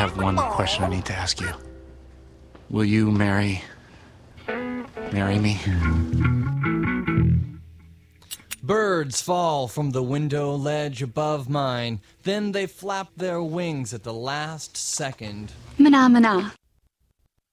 have one question I need to ask you. Will you marry me? Birds fall from the window ledge above mine. Then they flap their wings at the last second. Mana.